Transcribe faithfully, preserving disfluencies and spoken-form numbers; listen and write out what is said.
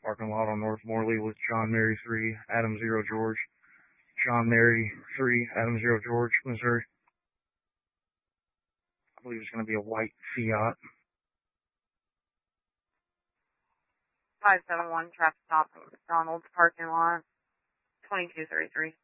parking lot on North Morley with John Mary three, Adam zero George. John Mary three, Adam zero George, Missouri. I believe it's going to be a white Fiat. five seven one, traffic stop at McDonald's parking lot, twenty-two thirty-three.